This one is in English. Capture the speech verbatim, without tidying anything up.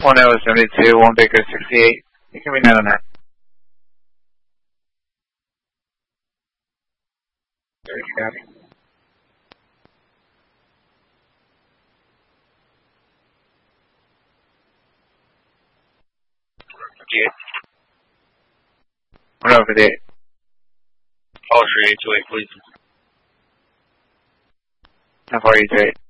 One Ella seventy-two, one Baker sixty-eight. You can be nine on that. Thirty, copy. Yeah. One over the eight. Call three eight two eight, please. How far are you to eight?